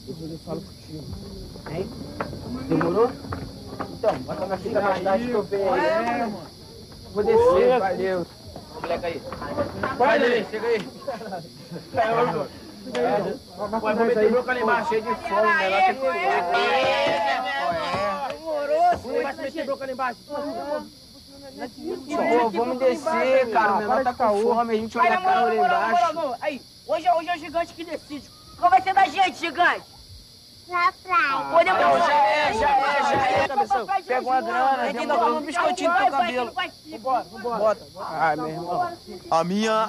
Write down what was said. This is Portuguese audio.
Depois eu falo contigo. Hein? Demorou? Então, bota na fita mais tarde que eu venho aí. Mano. Vou descer, valeu. Moleque aí. Vai, Lelê, chega aí. Vai meter broca lá embaixo, cheio de fome, né? Lá tem que vai meter broca lá embaixo. Pô, vamos descer, cara. Nós tá com fome, a gente olha a cara lá embaixo. Aí, hoje é o gigante que decide. Qual vai ser da gente, gigante? Na praia. Podemos... Já é, cabeção. Pega uma grana, ainda dá um biscoitinho no teu cabelo. Vambora. Ai, meu irmão. A minha